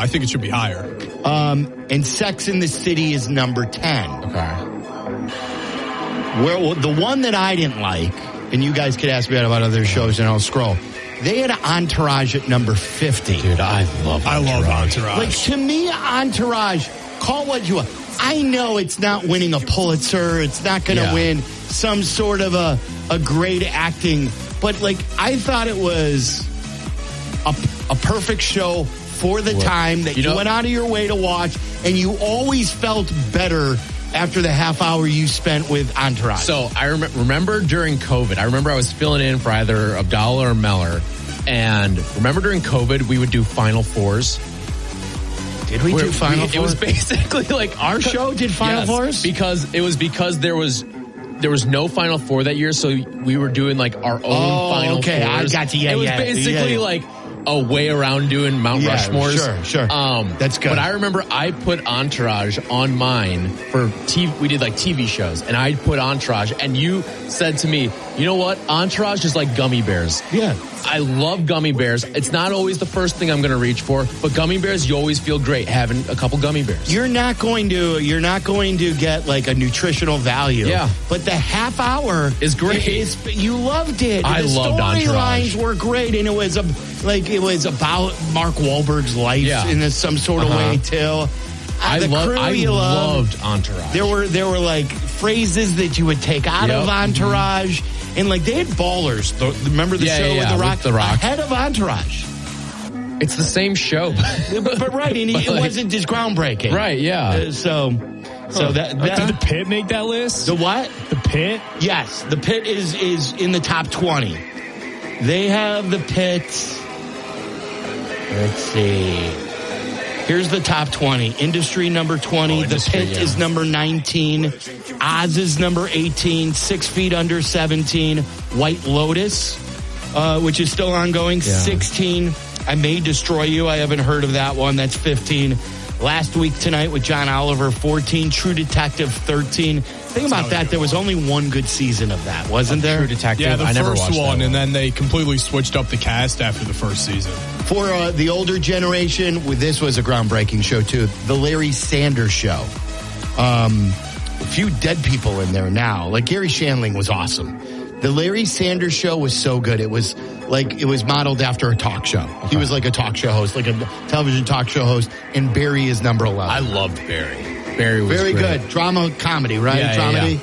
I think it should be higher. And Sex and the City is number 10. Okay. Well, the one that I didn't like, and you guys could ask me about other shows and I'll scroll. They had Entourage at number 50. Dude, I love Entourage. Like, to me, Entourage, call what you want. I know it's not winning a Pulitzer. It's not going to win some sort of a great acting. But, like, I thought it was a perfect show for the time that you went out of your way to watch, and you always felt better after the half hour you spent with Entourage. So I remember during COVID, I was filling in for either Abdallah or Meller. And remember during COVID, we would do Final Fours. Did we do Final Fours? It was basically like our show did Final Fours? Because there was no Final Four that year, so we were doing like our own Final Fours. I got you. It was basically like a way around doing Mount Rushmores. Sure. That's good. But I remember I put Entourage on mine for TV. We did like TV shows, and I put Entourage, and you said to me, you know what? Entourage is like gummy bears. Yeah. I love gummy bears. It's not always the first thing I'm going to reach for, but gummy bears, you always feel great having a couple gummy bears. You're not going to get like a nutritional value. Yeah. But the half hour is great. You loved it. I loved Entourage. The storylines were great, and it was about Mark Wahlberg's life in some sort of way too. I loved Entourage. There were like phrases that you would take out of Entourage. And, like, they had Ballers. Remember the show with The Rock? Ahead of Entourage. It's the same show. but right, and it wasn't just groundbreaking. Right, yeah. So that did The Pit make that list? The what? The Pit? Yes, The Pit is in the top 20. They have The Pit. Let's see. Here's the top 20. Industry number 20. The Pit is number 19. Oz is number 18. 6 Feet Under 17. White Lotus, which is still ongoing, 16. I May Destroy You. I haven't heard of that one. That's 15. Last Week Tonight with John Oliver, 14. True Detective, 13. Think about that. There was only one good season of that, wasn't there? True Detective. Yeah, the first one, and and then they completely switched up the cast after the first season. For the older generation, this was a groundbreaking show, too. The Larry Sanders Show. A few dead people in there now. Like, Gary Shandling was awesome. The Larry Sanders Show was so good. It was modeled after a talk show. Okay. He was like a talk show host, like a television talk show host, and Barry is number 11. I loved Barry. Barry was very great. Good. Drama comedy, right? Dramedy.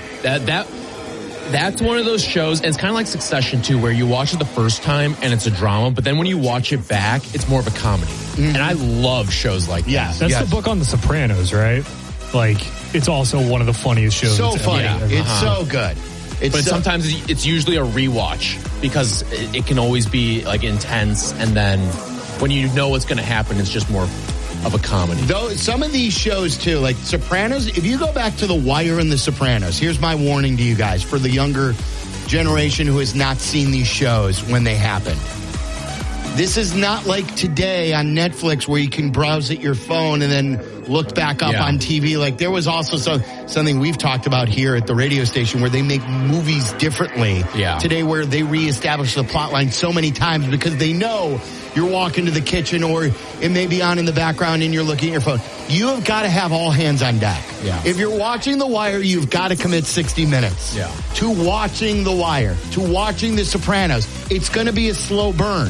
Mm-hmm. That's one of those shows, and it's kind of like Succession too, where you watch it the first time and it's a drama, but then when you watch it back, it's more of a comedy. Mm-hmm. And I love shows like that. That's the book on The Sopranos, right? Like, it's also one of the funniest shows. So funny. It's so good. Sometimes it's usually a rewatch because it can always be like intense, and then when you know what's going to happen, it's just more of a comedy. Though some of these shows too, like Sopranos, if you go back to The Wire and The Sopranos, here's my warning to you guys for the younger generation who has not seen these shows when they happened. This is not like today on Netflix where you can browse at your phone and then look back up on TV. Like, there was also something we've talked about here at the radio station where they make movies differently today, where they reestablish the plot line so many times because they know you're walking to the kitchen or it may be on in the background and you're looking at your phone. You have got to have all hands on deck. Yeah. If you're watching The Wire, you've got to commit 60 minutes to watching The Wire, to watching The Sopranos. It's going to be a slow burn.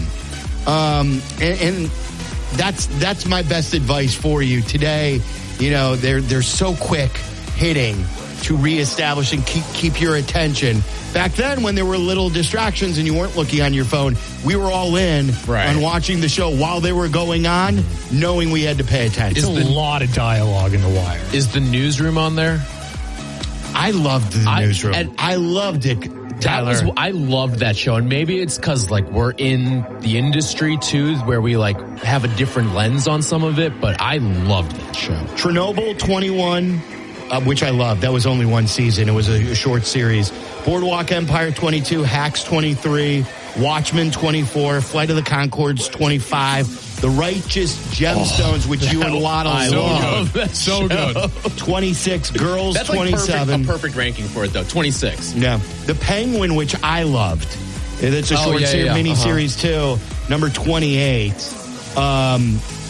And that's my best advice for you today. You know, they're so quick hitting to reestablish and keep your attention. Back then, when there were little distractions and you weren't looking on your phone, we were all in on watching the show while they were going on, knowing we had to pay attention. There's a lot of dialogue in The Wire. Is The Newsroom on there? I loved The Newsroom. I loved it. I loved that show, and maybe it's because like we're in the industry too, where we like have a different lens on some of it. But I loved that show. Chernobyl 21, which I loved. That was only one season. It was a short series. Boardwalk Empire 22, Hacks 23, Watchmen 24, Flight of the Conchords 25. The Righteous Gemstones, which you and Waddle love. So good. 26. Girls, that's 27. Like a perfect ranking for it, though. 26. Yeah. The Penguin, which I loved. It's a short mini series, too. Number 28.